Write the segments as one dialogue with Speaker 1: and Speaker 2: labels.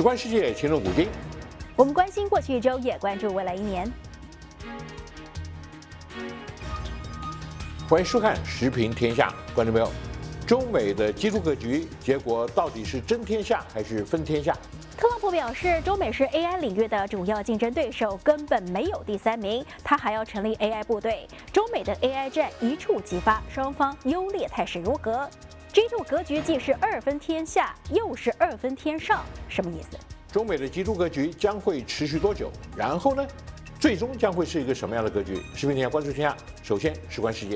Speaker 1: 时观世界，情论古今。
Speaker 2: 我们关心过去一周，也关注未来一年。
Speaker 1: 欢迎收看《时评天下》，观众朋友，中美的基础格局，结果到底是争天下还是分天下？
Speaker 2: 特朗普表示，中美是 AI 领域的主要竞争对手，根本没有第三名。他还要成立 AI 部队。中美的 AI 战一触即发，双方优劣态势如何？G2 格局既是二分天下，又是二分天上，什么意思？
Speaker 1: 中美的基础格局将会持续多久？然后呢？最终将会是一个什么样的格局？时评天下，关注天下。首先，事关世界。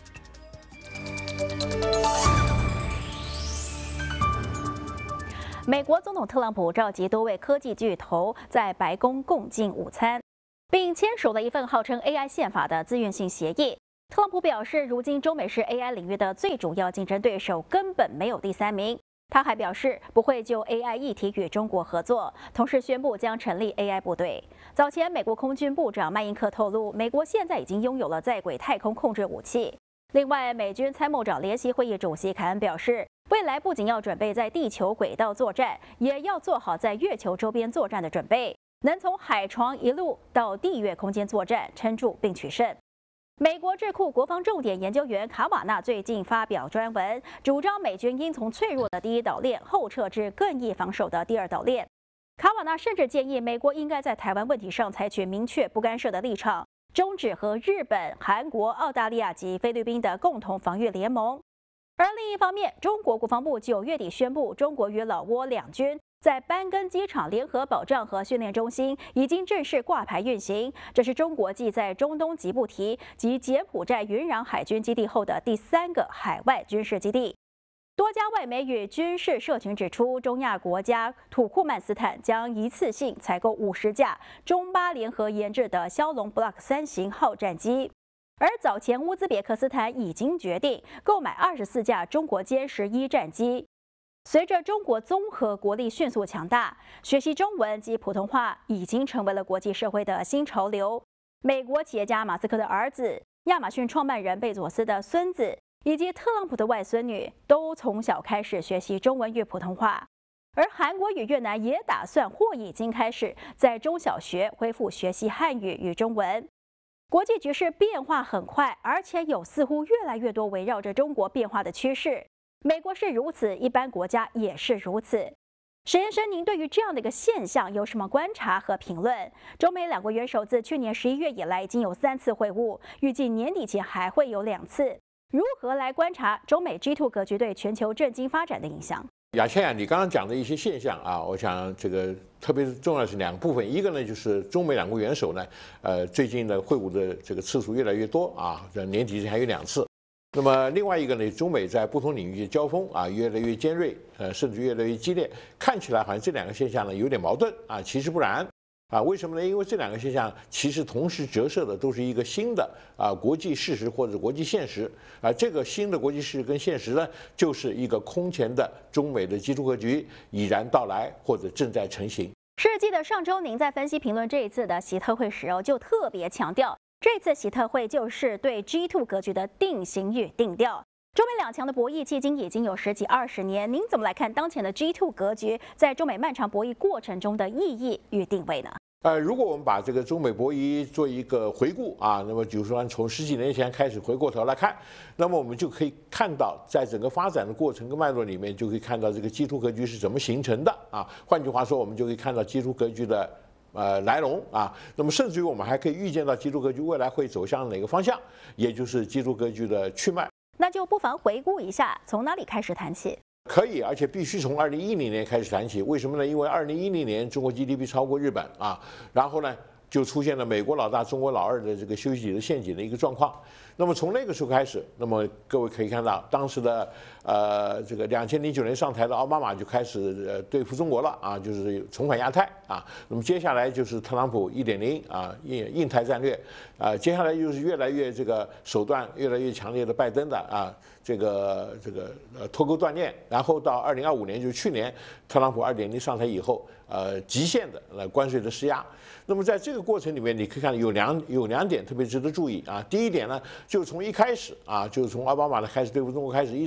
Speaker 2: 美国总统特朗普召集多位科技巨头在白宫共进午餐，并签署了一份号称 AI 宪法的自愿性协议。特朗普表示，如今中美是 AI 领域的最主要竞争对手，根本没有第三名。他还表示不会就 AI 议题与中国合作，同时宣布将成立 AI 部队。早前，美国空军部长麦因克透露，美国现在已经拥有了在轨太空控制武器。另外，美军参谋长联席会议主席凯恩表示，未来不仅要准备在地球轨道作战，也要做好在月球周边作战的准备，能从海床一路到地月空间作战，撑住并取胜。美国智库国防重点研究员卡瓦纳最近发表专文，主张美军应从脆弱的第一岛链后撤至更易防守的第二岛链。卡瓦纳甚至建议美国应该在台湾问题上采取明确不干涉的立场，终止和日本、韩国、澳大利亚及菲律宾的共同防御联盟。而另一方面，中国国防部9月底宣布，中国与老挝两军在班根机场联合保障和训练中心已经正式挂牌运行，这是中国继在中东吉布提及柬埔寨云壤海军基地后的第3个海外军事基地。多家外媒与军事社群指出，中亚国家土库曼斯坦将一次性采购50架中巴联合研制的枭龙 Block 3型号战机。而早前乌兹别克斯坦已经决定购买24架中国歼11战机。随着中国综合国力迅速强大，学习中文及普通话已经成为了国际社会的新潮流。美国企业家马斯克的儿子、亚马逊创办人贝佐斯的孙子，以及特朗普的外孙女，都从小开始学习中文与普通话。而韩国与越南也打算或已经开始在中小学恢复学习汉语与中文。国际局势变化很快，而且有似乎越来越多围绕着中国变化的趋势。美国是如此，一般国家也是如此。石先生，您对于这样的一个现象有什么观察和评论？中美两国元首自去年11月以来已经有3次会晤，预计年底前还会有2次。如何来观察中美 G2 格局对全球政经发展的影响？
Speaker 1: 雅倩啊，你刚刚讲的一些现象啊，我想这个特别重要的是2个部分，一个呢就是中美两国元首呢，最近的会晤的这个次数越来越多啊，年底还有2次。那么另外一个呢，中美在不同领域的交锋啊越来越尖锐，甚至越来越激烈，看起来好像这2个现象呢有点矛盾啊，其实不然。啊，为什么呢？因为这2个现象其实同时折射的都是一个新的国际事实或者国际现实啊。这个新的国际事实跟现实呢，就是一个空前的中美的基础格局已然到来或者正在成型。
Speaker 2: 是记得上周您在分析评论这一次的习特会时就特别强调，这次习特会就是对 G2 格局的定型与定调。中美两强的博弈迄今已经有10几20年，您怎么来看当前的 G2 格局在中美漫长博弈过程中的意义与定位呢？
Speaker 1: 如果我们把这个中美博弈做一个回顾啊，那么比如说从10几年前开始回过头来看，那么我们就可以看到，在整个发展的过程跟脉络里面，就可以看到这个基础格局是怎么形成的啊。换句话说，我们就可以看到基础格局的来龙啊。那么甚至于我们还可以预见到基础格局未来会走向哪个方向，也就是基础格局的去脉。
Speaker 2: 那就不妨回顾一下，从哪里开始谈起？
Speaker 1: 可以，而且必须从2010年开始谈起。为什么呢？因为2010年中国 GDP 超过日本啊，然后呢就出现了美国老大、中国老二的这个休息底的陷阱的一个状况。那么从那个时候开始，那么各位可以看到，当时的这个2009年上台的奥巴马就开始对付中国了啊，就是重返亚太啊。那么接下来就是特朗普1.0啊，印太战略啊，接下来又是越来越这个手段越来越强烈的拜登的啊。这个脱钩断链，然后到2025年，就是去年，特朗普2.0上台以后，极限的关税的施压。那么在这个过程里面，你可以看有两点特别值得注意啊。第一点呢，就从一开始啊，就是从奥巴马的开始对付中国开始，一直到最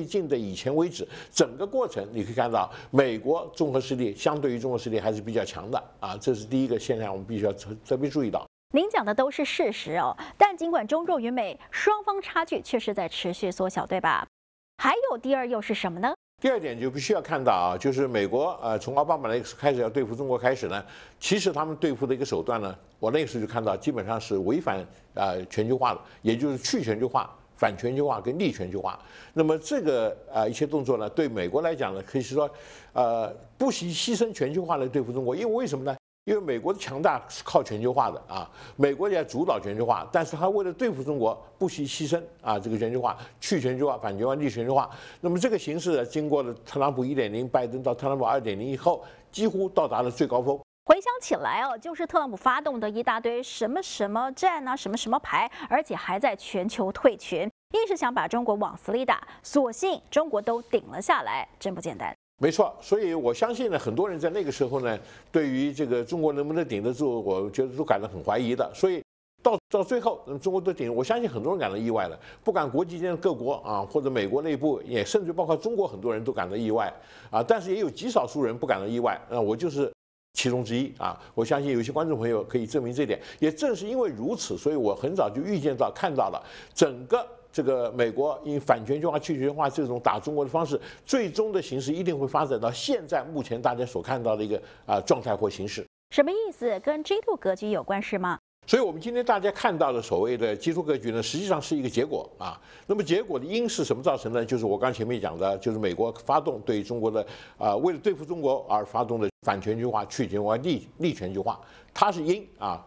Speaker 1: 最近的以前为止，整个过程你可以看到，美国综合实力相对于中国实力还是比较强的啊，这是第一个现象，我们必须要特别注意到。
Speaker 2: 您讲的都是事实哦，但尽管中日美双方差距确实在持续缩小，对吧？还有第二又是什么呢？
Speaker 1: 第二点就必须要看到啊，就是美国从奥巴马那个开始要对付中国开始呢，其实他们对付的一个手段呢，我那个时候就看到基本上是违反全球化的，也就是去全球化、反全球化跟逆全球化。那么这个一些动作呢，对美国来讲呢，可以说不惜牺牲全球化来对付中国，因为为什么呢？因为美国的强大是靠全球化的啊，美国也主导全球化，但是他为了对付中国，不惜牺牲这个全球化、去全球化、反全球化、逆全球化。那么这个形势呢，经过了特朗普1.0、拜登到特朗普2.0以后，几乎到达了最高峰。
Speaker 2: 回想起来哦，就是特朗普发动的一大堆什么什么战啊，什么什么牌，而且还在全球退群，硬是想把中国往死里打，所幸中国都顶了下来，真不简单。
Speaker 1: 没错，所以我相信呢，很多人在那个时候呢，对于这个中国能不能顶得住，我觉得都感到很怀疑的。所以到最后，中国都顶，我相信很多人感到意外了。不管国际间的各国或者美国内部，也甚至包括中国，很多人都感到意外但是也有极少数人不感到意外我就是其中之一我相信有些观众朋友可以证明这点。也正是因为如此，所以我很早就预见到、看到了整个。这个美国因反全球化、去全球化这种打中国的方式，最终的形势一定会发展到现在目前大家所看到的一个状态或形式。
Speaker 2: 什么意思？跟 G2 格局有关是吗？
Speaker 1: 所以，我们今天大家看到的所谓的G2格局呢，实际上是一个结果那么结果的因是什么造成呢？就是我刚前面讲的，就是美国发动对中国的为了对付中国而发动的反全球化、去全球化、逆全球化，它是因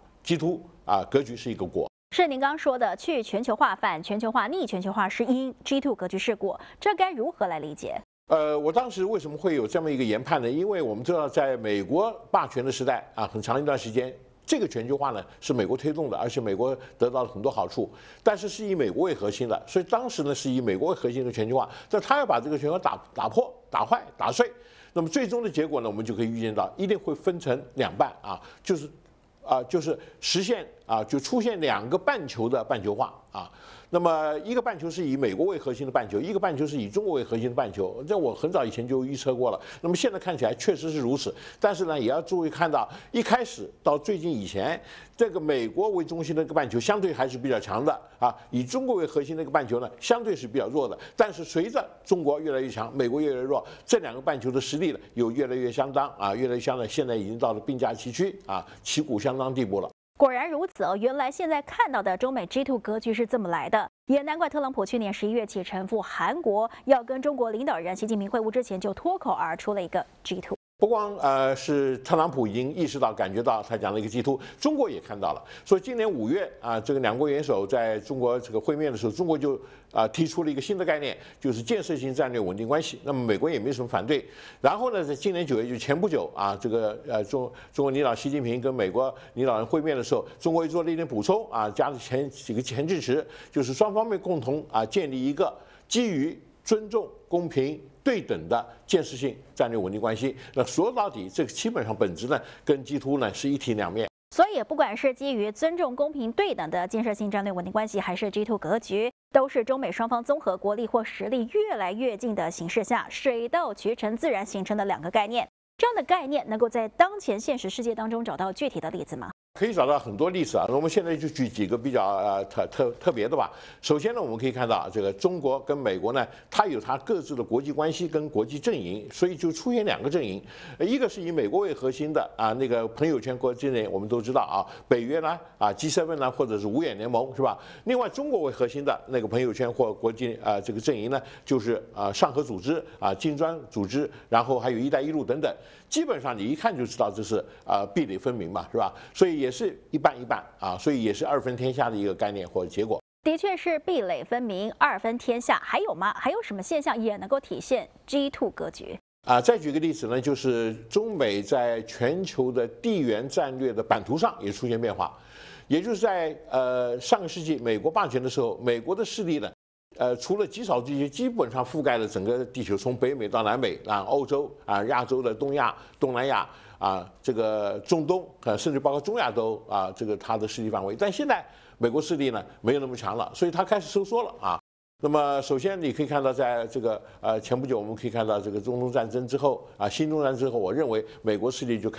Speaker 1: G2格局是一个果。
Speaker 2: 是您刚说的去全球化、反全球化、逆全球化是因 G2 格局是果，这该如何来理解？
Speaker 1: 我当时为什么会有这么一个研判呢？因为我们知道，在美国霸权的时代很长一段时间，这个全球化呢是美国推动的，而且美国得到了很多好处，但是是以美国为核心的，所以当时呢是以美国为核心的全球化，但他要把这个全球化打破、打坏、打碎，那么最终的结果呢，我们就可以预见到，一定会分成两半就是实现就出现2个半球的半球化那么一个半球是以美国为核心的半球，一个半球是以中国为核心的半球。这我很早以前就预测过了。那么现在看起来确实是如此，但是呢，也要注意看到，一开始到最近以前，这个美国为中心的一个半球相对还是比较强的以中国为核心的一个半球呢，相对是比较弱的。但是随着中国越来越强，美国越来越弱，这2个半球的实力呢，有越来越相当越来越相当，现在已经到了并驾齐驱旗鼓相当地步了。
Speaker 2: 果然如此原来现在看到的中美 G2 格局是这么来的，也难怪特朗普去年11月起臣赴韩国，要跟中国领导人习近平会晤之前就脱口而出了一个 G2。
Speaker 1: 不光是特朗普已经意识到、感觉到，他讲了一个 G2，中国也看到了。所以今年5月这个2国元首在中国这个会面的时候，中国就提出了一个新的概念，就是建设性战略稳定关系。那么美国也没什么反对。然后呢，在今年9月，就前不久这个中国领导习近平跟美国领导人会面的时候，中国也做了一点补充加了几个前置词，就是双方面共同建立一个基于尊重、公平、对等的建设性战略稳定关系。那说到底，这个基本上本质呢，跟G2呢是一体两面。
Speaker 2: 所以，不管是基于尊重、公平、对等的建设性战略稳定关系，还是 G2 格局，都是中美双方综合国力或实力越来越近的形势下，水到渠成自然形成的2个概念。这样的概念能够在当前现实世界当中找到具体的例子吗？
Speaker 1: 可以找到很多例子我们现在就举几个比较特别的吧。首先呢，我们可以看到这个中国跟美国呢，它有它各自的国际关系跟国际阵营，所以就出现2个阵营，一个是以美国为核心的那个朋友圈国际内，我们都知道北约啦G7啦，或者是5眼联盟是吧？另外中国为核心的那个朋友圈或国际这个阵营呢，就是上合组织金砖组织，然后还有一带一路等等。基本上你一看就知道这是壁垒分明嘛，是吧？所以也是一半一半所以也是2分天下的一个概念或者结果。
Speaker 2: 的确是壁垒分明、2分天下。还有吗？还有什么现象也能够体现 G2 格局？
Speaker 1: 再举个例子呢，就是中美在全球的地缘战略的版图上也出现变化，也就是在上个世纪美国霸权的时候，美国的势力呢。除了极少地区，基本上覆盖了整个地球，从北美到南美欧洲亚洲的东亚、东南亚这个中东甚至包括中亚都这个它的势力范围。但现在美国势力呢没有那么强了，所以它开始收缩了那么，首先你可以看到，在这个前不久，我们可以看到这个中东战争之后啊，新中战之后，我认为美国势力就